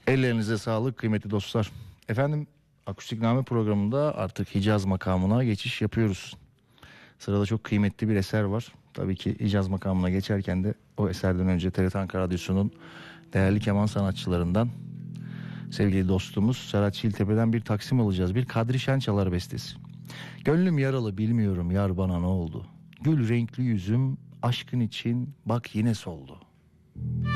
Ellerinize sağlık kıymetli dostlar. Efendim, Akustikname programında artık Hicaz makamına geçiş yapıyoruz. Sırada çok kıymetli bir eser var. Tabii ki Hicaz makamına geçerken de o eserden önce TRT Ankara Radyosu'nun değerli keman sanatçılarından sevgili dostumuz Serhat Çiğiltepe'den bir taksim alacağız. Bir Kadri Şençalar bestesi. Gönlüm yaralı bilmiyorum yar bana ne oldu. Gül renkli yüzüm aşkın için bak yine soldu.